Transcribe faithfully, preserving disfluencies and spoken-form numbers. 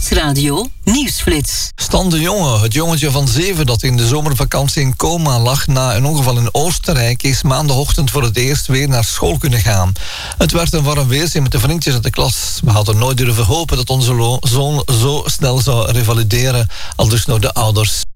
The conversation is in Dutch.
Nieuwsradio Nieuwsflits. Stan de Jonge, het jongetje van zeven dat in de zomervakantie in coma lag na een ongeval in Oostenrijk, is maandagochtend voor het eerst weer naar school kunnen gaan. Het werd een warm weerzien met de vriendjes uit de klas. We hadden nooit durven hopen dat onze lo- zoon zo snel zou revalideren, al dus nog de ouders.